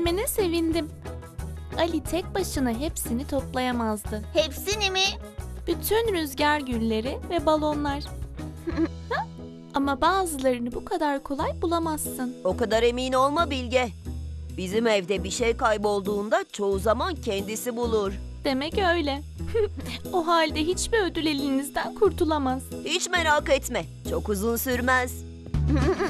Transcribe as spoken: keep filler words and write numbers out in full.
Öğrenmene sevindim. Ali tek başına hepsini toplayamazdı. Hepsini mi? Bütün rüzgar gülleri ve balonlar. Ama bazılarını bu kadar kolay bulamazsın. O kadar emin olma Bilge. Bizim evde bir şey kaybolduğunda çoğu zaman kendisi bulur. Demek öyle. O halde hiçbir ödül elinizden kurtulamaz. Hiç merak etme. Çok uzun sürmez.